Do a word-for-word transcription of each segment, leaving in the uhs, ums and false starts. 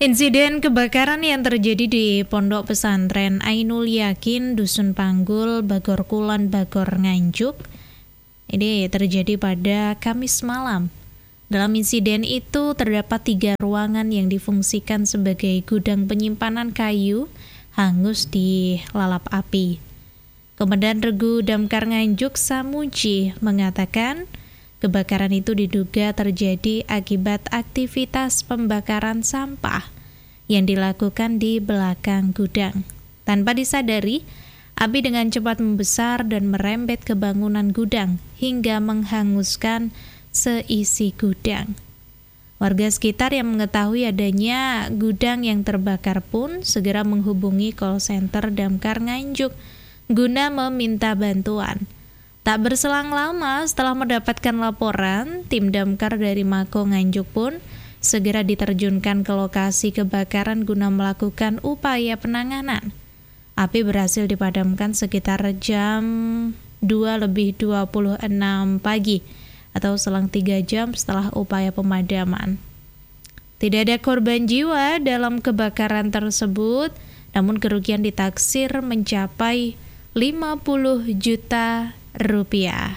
Insiden kebakaran yang terjadi di Pondok Pesantren Ainul Yakin, Dusun Panggul, Bagor Kulon, Bagor Nganjuk, ini terjadi pada Kamis malam. Dalam insiden itu terdapat tiga ruangan yang difungsikan sebagai gudang penyimpanan kayu hangus di lalap api. Komandan Regu Damkar Nganjuk Samuji mengatakan kebakaran itu diduga terjadi akibat aktivitas pembakaran sampah yang dilakukan di belakang gudang. Tanpa disadari, api dengan cepat membesar dan merembet ke bangunan gudang hingga menghanguskan seisi gudang. Warga sekitar yang mengetahui adanya gudang yang terbakar pun segera menghubungi call center Damkar Nganjuk guna meminta bantuan. Tak berselang lama setelah mendapatkan laporan, tim damkar dari Mako Nganjuk pun segera diterjunkan ke lokasi kebakaran guna melakukan upaya penanganan. Api berhasil dipadamkan sekitar jam dua lebih dua puluh enam pagi atau selang tiga jam setelah upaya pemadaman. Tidak ada korban jiwa dalam kebakaran tersebut, namun kerugian ditaksir mencapai lima puluh juta rupiah.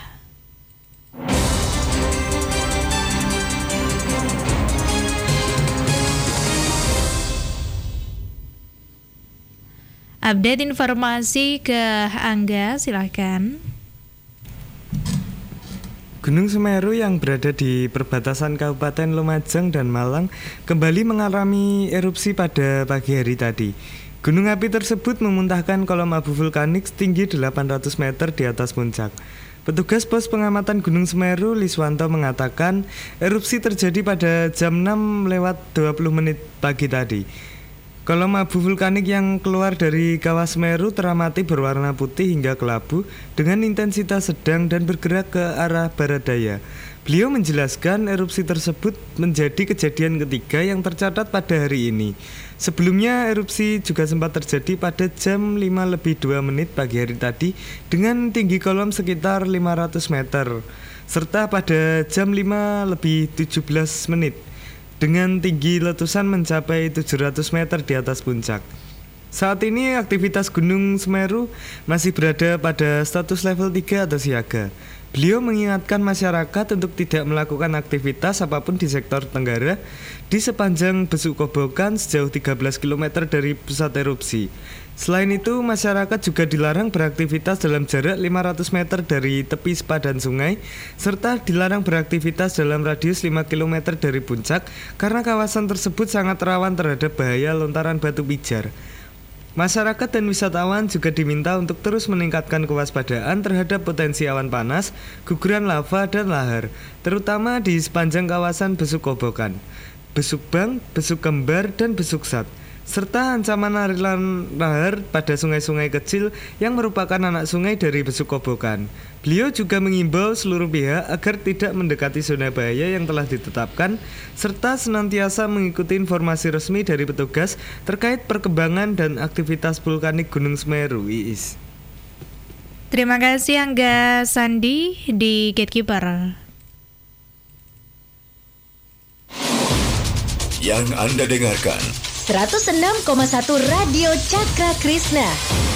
Update informasi ke Angga, silakan. Gunung Semeru yang berada di perbatasan Kabupaten Lumajang dan Malang kembali mengalami erupsi pada pagi hari tadi. Gunung api tersebut memuntahkan kolom abu vulkanik setinggi delapan ratus meter di atas puncak. Petugas pos pengamatan Gunung Semeru, Liswanto, mengatakan erupsi terjadi pada jam enam lewat dua puluh menit pagi tadi. Kolom abu vulkanik yang keluar dari kawah Semeru teramati berwarna putih hingga kelabu dengan intensitas sedang dan bergerak ke arah barat daya. Beliau menjelaskan erupsi tersebut menjadi kejadian ketiga yang tercatat pada hari ini. Sebelumnya erupsi juga sempat terjadi pada jam lima lebih dua menit pagi hari tadi dengan tinggi kolom sekitar lima ratus meter, serta pada jam lima lebih tujuh belas menit dengan tinggi letusan mencapai tujuh ratus meter di atas puncak. Saat ini aktivitas Gunung Semeru masih berada pada status level tiga atau siaga. Beliau mengingatkan masyarakat untuk tidak melakukan aktivitas apapun di sektor Tenggara di sepanjang Besuk Kobokan sejauh tiga belas kilometer dari pusat erupsi. Selain itu, masyarakat juga dilarang beraktivitas dalam jarak lima ratus meter dari tepi sepadan sungai, serta dilarang beraktivitas dalam radius lima kilometer dari puncak karena kawasan tersebut sangat rawan terhadap bahaya lontaran batu pijar. Masyarakat dan wisatawan juga diminta untuk terus meningkatkan kewaspadaan terhadap potensi awan panas, guguran lava, dan lahar, terutama di sepanjang kawasan Besuk Kobokan, Besuk Bang, Besuk Kembar, dan Besuk Sat, serta ancaman aliran lahar pada sungai-sungai kecil yang merupakan anak sungai dari Besuk Kobokan. Beliau juga mengimbau seluruh pihak agar tidak mendekati zona bahaya yang telah ditetapkan, serta senantiasa mengikuti informasi resmi dari petugas terkait perkembangan dan aktivitas vulkanik Gunung Semeru. Iis. Terima kasih Angga Sandi di Gatekeeper. Yang Anda dengarkan seratus enam koma satu Radio Cakra Krisna.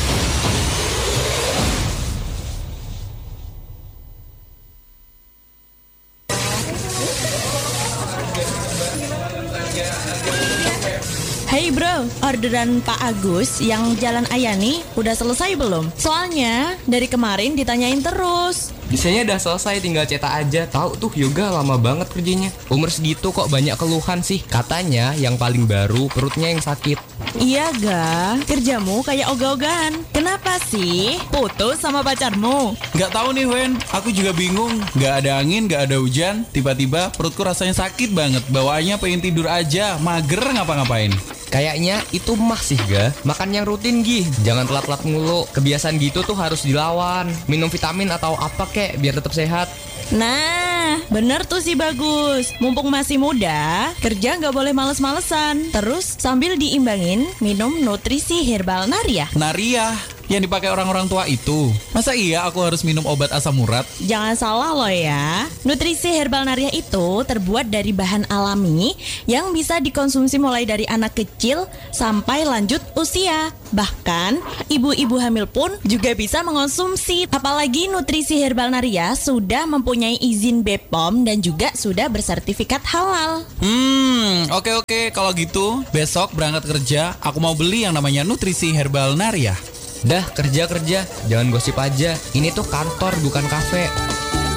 Hey bro, orderan Pak Agus yang Jalan Ayani udah selesai belum? Soalnya dari kemarin ditanyain terus. Desainnya udah selesai, tinggal cetak aja. Tahu tuh yoga lama banget kerjanya. Umur segitu kok banyak keluhan sih. Katanya yang paling baru perutnya yang sakit. Iya ga, kerjamu kayak ogah-ogahan. Kenapa sih? Putus sama pacarmu? Gak tahu nih Wen, aku juga bingung. Gak ada angin, gak ada hujan. Tiba-tiba perutku rasanya sakit banget. Bawaannya pengen tidur aja, mager ngapa-ngapain. Kayaknya itu mah sih ga. Makan yang rutin Gih, jangan telat-telat mulu. Kebiasaan gitu tuh harus dilawan. Minum vitamin atau apa kek biar tetap sehat. Nah, bener tuh sih Bagus. Mumpung masih muda, kerja gak boleh males-malesan. Terus sambil diimbangin, minum nutrisi herbal Nariah. Nariah, yang dipakai orang-orang tua itu. Masa iya aku harus minum obat asam urat? Jangan salah loh ya. Nutrisi Herbal Nariah itu terbuat dari bahan alami yang bisa dikonsumsi mulai dari anak kecil sampai lanjut usia. Bahkan ibu-ibu hamil pun juga bisa mengonsumsi. Apalagi nutrisi Herbal Nariah sudah mempunyai izin B P O M dan juga sudah bersertifikat halal. Hmm, oke oke kalau gitu besok berangkat kerja aku mau beli yang namanya nutrisi Herbal Nariah. Dah kerja-kerja, jangan gosip aja. Ini tuh kantor bukan kafe.